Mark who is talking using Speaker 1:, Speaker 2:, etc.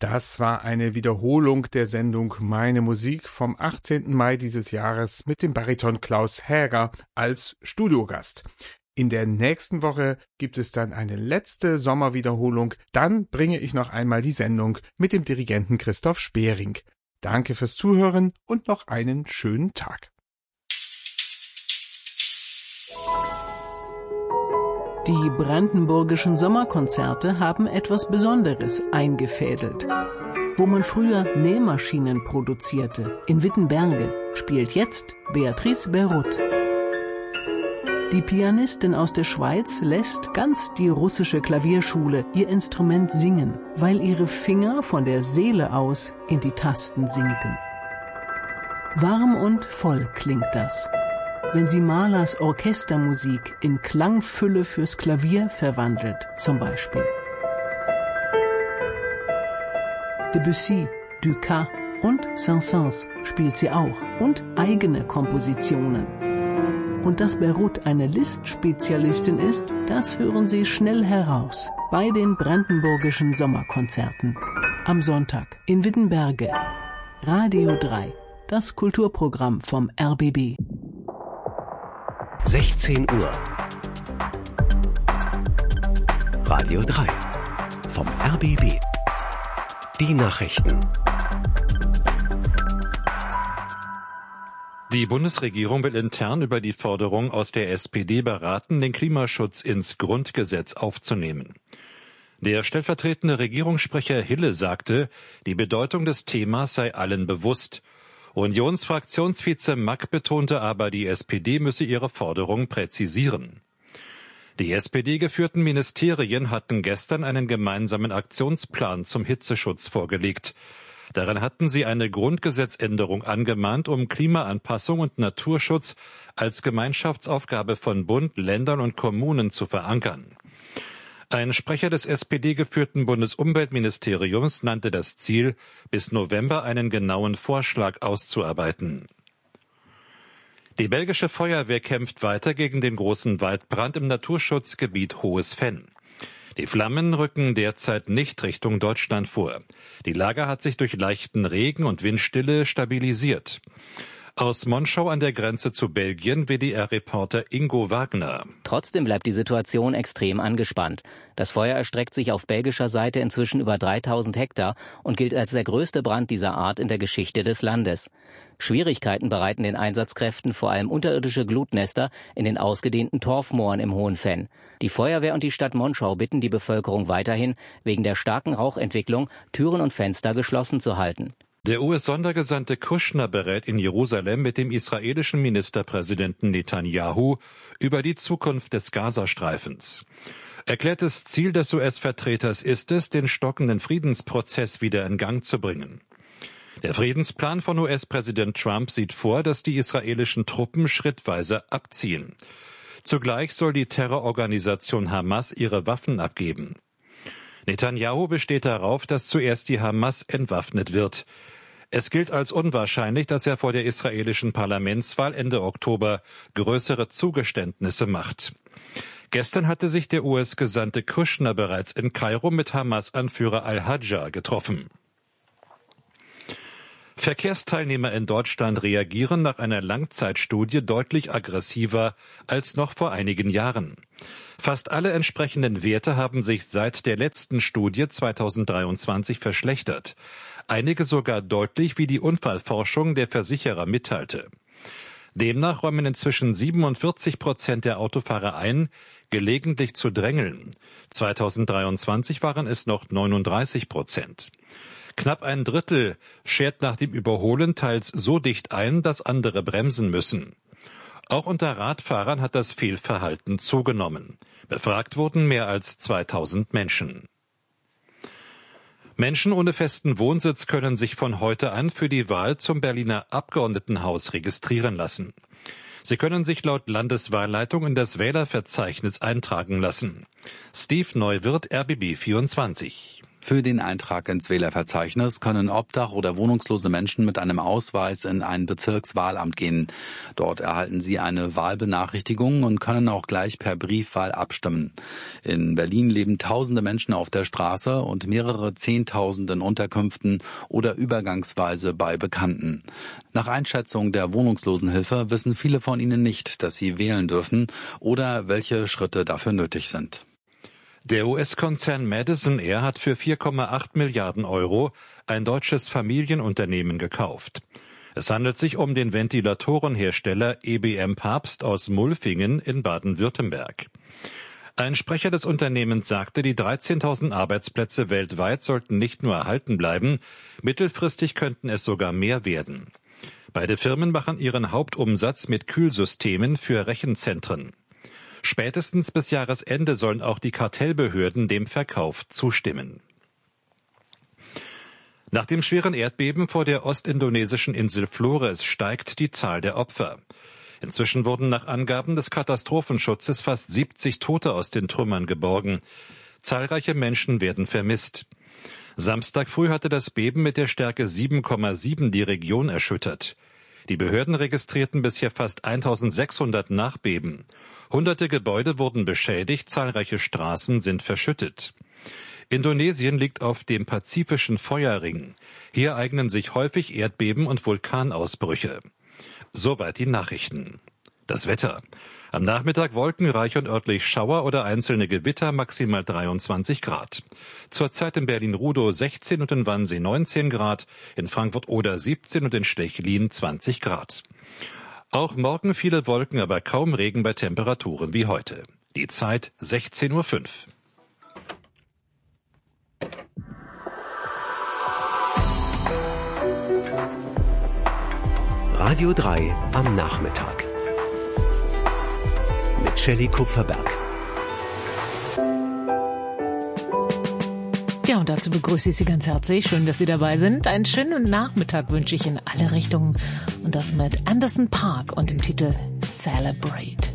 Speaker 1: Das war eine Wiederholung der Sendung Meine Musik vom 18. Mai dieses Jahres mit dem Bariton Klaus Häger als Studiogast. In der nächsten Woche gibt es dann eine letzte Sommerwiederholung. Dann bringe ich noch einmal die Sendung mit dem Dirigenten Christoph Spering. Danke fürs Zuhören und noch einen schönen Tag.
Speaker 2: Die brandenburgischen Sommerkonzerte haben etwas Besonderes eingefädelt. Wo man früher Nähmaschinen produzierte, in Wittenberge, spielt jetzt Beatrice Berruth. Die Pianistin aus der Schweiz lässt ganz die russische Klavierschule ihr Instrument singen, weil ihre Finger von der Seele aus in die Tasten sinken. Warm und voll klingt das, wenn sie Mahlers Orchestermusik in Klangfülle fürs Klavier verwandelt, zum Beispiel. Debussy, Dukas und Saint-Saëns spielt sie auch und eigene Kompositionen. Und dass Berruth eine Liszt-Spezialistin ist, das hören Sie schnell heraus bei den brandenburgischen Sommerkonzerten. Am Sonntag in Wittenberge. Radio 3, das Kulturprogramm vom RBB.
Speaker 3: 16 Uhr. Radio 3 vom RBB. Die Nachrichten.
Speaker 4: Die Bundesregierung will intern über die Forderung aus der SPD beraten, den Klimaschutz ins Grundgesetz aufzunehmen. Der stellvertretende Regierungssprecher Hille sagte, die Bedeutung des Themas sei allen bewusst. Unionsfraktionsvize Mack betonte aber, die SPD müsse ihre Forderung präzisieren. Die SPD-geführten Ministerien hatten gestern einen gemeinsamen Aktionsplan zum Hitzeschutz vorgelegt. Darin hatten sie eine Grundgesetzänderung angemahnt, um Klimaanpassung und Naturschutz als Gemeinschaftsaufgabe von Bund, Ländern und Kommunen zu verankern. Ein Sprecher des SPD-geführten Bundesumweltministeriums nannte das Ziel, bis November einen genauen Vorschlag auszuarbeiten. Die belgische Feuerwehr kämpft weiter gegen den großen Waldbrand im Naturschutzgebiet Hohes Venn. Die Flammen rücken derzeit nicht Richtung Deutschland vor. Die Lage hat sich durch leichten Regen und Windstille stabilisiert. Aus Monschau an der Grenze zu Belgien, WDR-Reporter Ingo Wagner.
Speaker 5: Trotzdem bleibt die Situation extrem angespannt. Das Feuer erstreckt sich auf belgischer Seite inzwischen über 3000 Hektar und gilt als der größte Brand dieser Art in der Geschichte des Landes. Schwierigkeiten bereiten den Einsatzkräften vor allem unterirdische Glutnester in den ausgedehnten Torfmooren im Hohen Venn. Die Feuerwehr und die Stadt Monschau bitten die Bevölkerung weiterhin, wegen der starken Rauchentwicklung Türen und Fenster geschlossen zu halten.
Speaker 4: Der US-Sondergesandte Kushner berät in Jerusalem mit dem israelischen Ministerpräsidenten Netanyahu über die Zukunft des Gazastreifens. Erklärtes Ziel des US-Vertreters ist es, den stockenden Friedensprozess wieder in Gang zu bringen. Der Friedensplan von US-Präsident Trump sieht vor, dass die israelischen Truppen schrittweise abziehen. Zugleich soll die Terrororganisation Hamas ihre Waffen abgeben. Netanyahu besteht darauf, dass zuerst die Hamas entwaffnet wird. Es gilt als unwahrscheinlich, dass er vor der israelischen Parlamentswahl Ende Oktober größere Zugeständnisse macht. Gestern hatte sich der US-Gesandte Kushner bereits in Kairo mit Hamas-Anführer al-Hajja getroffen. Verkehrsteilnehmer in Deutschland reagieren nach einer Langzeitstudie deutlich aggressiver als noch vor einigen Jahren. Fast alle entsprechenden Werte haben sich seit der letzten Studie 2023 verschlechtert. Einige sogar deutlich, wie die Unfallforschung der Versicherer mitteilte. Demnach räumen inzwischen 47% der Autofahrer ein, gelegentlich zu drängeln. 2023 waren es noch 39%. Knapp ein Drittel schert nach dem Überholen teils so dicht ein, dass andere bremsen müssen. Auch unter Radfahrern hat das Fehlverhalten zugenommen. Befragt wurden mehr als 2000 Menschen. Menschen ohne festen Wohnsitz können sich von heute an für die Wahl zum Berliner Abgeordnetenhaus registrieren lassen. Sie können sich laut Landeswahlleitung in das Wählerverzeichnis eintragen lassen. Steve Neuwirth, RBB 24.
Speaker 6: Für den Eintrag ins Wählerverzeichnis können obdach- oder wohnungslose Menschen mit einem Ausweis in ein Bezirkswahlamt gehen. Dort erhalten sie eine Wahlbenachrichtigung und können auch gleich per Briefwahl abstimmen. In Berlin leben tausende Menschen auf der Straße und mehrere Zehntausend in Unterkünften oder übergangsweise bei Bekannten. Nach Einschätzung der Wohnungslosenhilfe wissen viele von ihnen nicht, dass sie wählen dürfen oder welche Schritte dafür nötig sind.
Speaker 4: Der US-Konzern Madison Air hat für 4,8 Milliarden Euro ein deutsches Familienunternehmen gekauft. Es handelt sich um den Ventilatorenhersteller EBM Papst aus Mulfingen in Baden-Württemberg. Ein Sprecher des Unternehmens sagte, die 13.000 Arbeitsplätze weltweit sollten nicht nur erhalten bleiben, mittelfristig könnten es sogar mehr werden. Beide Firmen machen ihren Hauptumsatz mit Kühlsystemen für Rechenzentren. Spätestens bis Jahresende sollen auch die Kartellbehörden dem Verkauf zustimmen. Nach dem schweren Erdbeben vor der ostindonesischen Insel Flores steigt die Zahl der Opfer. Inzwischen wurden nach Angaben des Katastrophenschutzes fast 70 Tote aus den Trümmern geborgen. Zahlreiche Menschen werden vermisst. Samstag früh hatte das Beben mit der Stärke 7,7 die Region erschüttert. Die Behörden registrierten bisher fast 1600 Nachbeben. Hunderte Gebäude wurden beschädigt, zahlreiche Straßen sind verschüttet. Indonesien liegt auf dem pazifischen Feuerring. Hier eignen sich häufig Erdbeben und Vulkanausbrüche. Soweit die Nachrichten. Das Wetter. Am Nachmittag wolkenreich und örtlich Schauer oder einzelne Gewitter, maximal 23 Grad. Zurzeit in Berlin-Rudow 16 und in Wannsee 19 Grad, in Frankfurt-Oder 17 und in Stechlin 20 Grad. Auch morgen viele Wolken, aber kaum Regen bei Temperaturen wie heute. Die Zeit 16:05 Uhr.
Speaker 3: Radio 3 am Nachmittag. Mit Shelley Kupferberg.
Speaker 7: Ja, und dazu begrüße ich Sie ganz herzlich. Schön, dass Sie dabei sind. Einen schönen Nachmittag wünsche ich in alle Richtungen. Und das mit Anderson .Paak und dem Titel Celebrate.